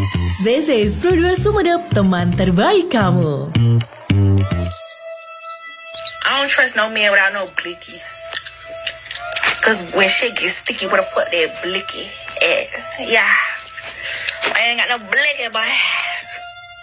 This is Producer Sumedep, teman terbaik kamu. I don't trust no man without no blicky. Cause when shit gets sticky, where the fuck that blicky at? Yeah. I ain't got no blicky, boy.